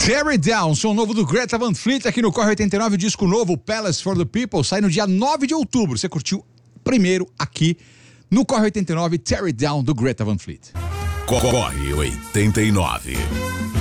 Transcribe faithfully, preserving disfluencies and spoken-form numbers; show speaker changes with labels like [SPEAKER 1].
[SPEAKER 1] Tear It Down, som novo do Greta Van Fleet aqui no Corre oitenta e nove, disco novo, Palace for the People, sai no dia nove de outubro. Você curtiu primeiro aqui no Corre oitenta e nove, Tear It Down do Greta Van Fleet.
[SPEAKER 2] Corre oitenta e nove.